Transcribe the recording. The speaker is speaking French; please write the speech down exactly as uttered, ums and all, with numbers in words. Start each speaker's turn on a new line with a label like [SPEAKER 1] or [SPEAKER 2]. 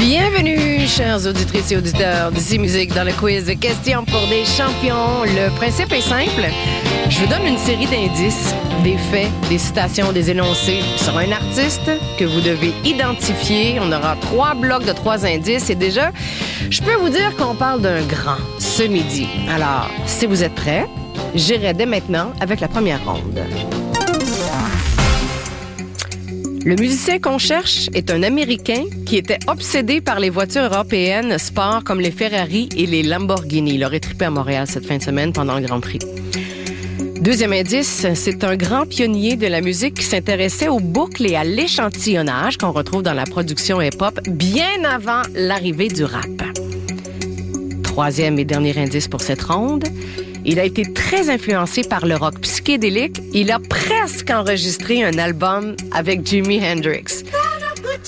[SPEAKER 1] Bienvenue, chers auditrices et auditeurs d'Ici Musique dans le quiz Questions pour des champions. Le principe est simple. Je vous donne une série d'indices, des faits, des citations, des énoncés sur un artiste que vous devez identifier. On aura trois blocs de trois indices et déjà, je peux vous dire qu'on parle d'un grand ce midi. Alors, si vous êtes prêts, j'irai dès maintenant avec la première ronde. Le musicien qu'on cherche est un Américain qui était obsédé par les voitures européennes sport comme les Ferrari et les Lamborghini. Il aurait trippé à Montréal cette fin de semaine pendant le Grand Prix. Deuxième indice, c'est un grand pionnier de la musique qui s'intéressait aux boucles et à l'échantillonnage qu'on retrouve dans la production hip-hop bien avant l'arrivée du rap. Troisième et dernier indice pour cette ronde, il a été très influencé par le rock psychédélique. Il a presque enregistré un album avec Jimi Hendrix.